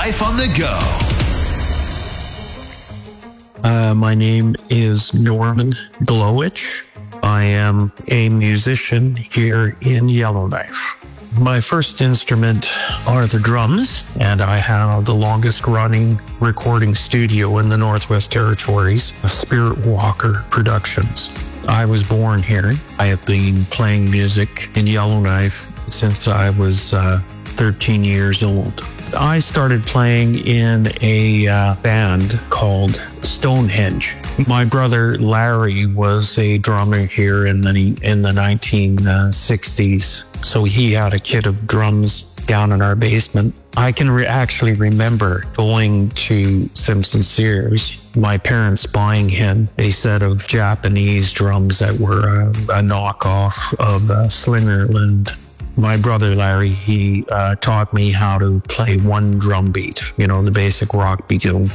Life on the Go. My name is Norman Glowich. I am a musician here in Yellowknife. My first instrument are the drums, and I have the longest running recording studio in the Northwest Territories, Spirit Walker Productions. I was born here. I have been playing music in Yellowknife since I was 13 years old. I started playing in a band called Stonehenge. My brother Larry was a drummer here in the 1960s. So he had a kit of drums down in our basement. I can actually remember going to Simpson Sears, my parents buying him a set of Japanese drums that were a knockoff of Slingerland. My brother Larry, he taught me how to play one drum beat, the basic rock beat. I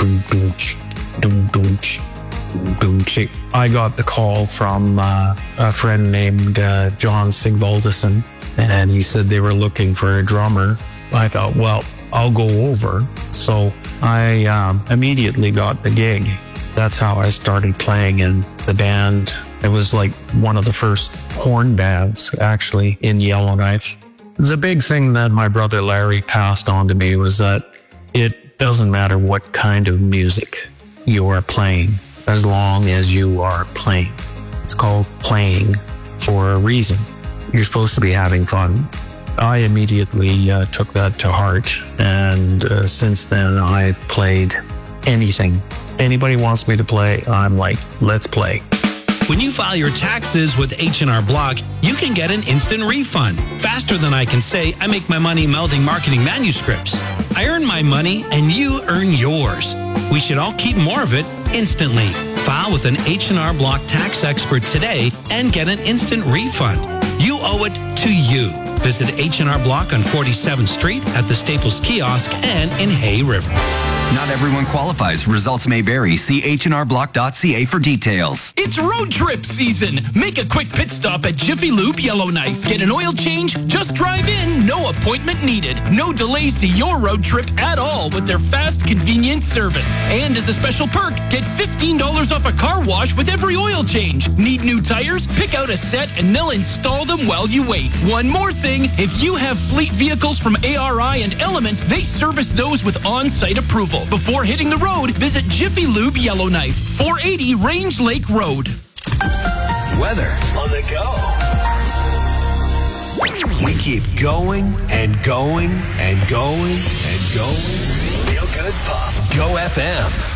got the call from a friend named John Sigvaldson, and he said they were looking for a drummer. I thought, well, I'll go over. So I immediately got the gig. That's how I started playing in the band. It was like one of the first horn bands, actually, in Yellowknife. The big thing that my brother Larry passed on to me was that it doesn't matter what kind of music you are playing, as long as you are playing. It's called playing for a reason. You're supposed to be having fun. I immediately took that to heart, and since then I've played anything. Anybody wants me to play, I'm like, let's play. When you file your taxes with H&R Block, you can get an instant refund. Faster than I can say, I make my money melding marketing manuscripts. I earn my money and you earn yours. We should all keep more of it instantly. File with an H&R Block tax expert today and get an instant refund. You owe it to you. Visit H&R Block on 47th Street at the Staples Kiosk and in Hay River. Not everyone qualifies. Results may vary. See hnrblock.ca for details. It's road trip season. Make a quick pit stop at Jiffy Lube Yellowknife. Get an oil change, just drive in, no appointment needed. No delays to your road trip at all with their fast, convenient service. And as a special perk, get $15 off a car wash with every oil change. Need new tires? Pick out a set and they'll install them while you wait. One more thing, if you have fleet vehicles from ARI and Element, they service those with on-site approval. Before hitting the road, visit Jiffy Lube Yellowknife, 480 Range Lake Road. Weather on the go. We keep going and going and going and going. Feel good, Pop. Go FM.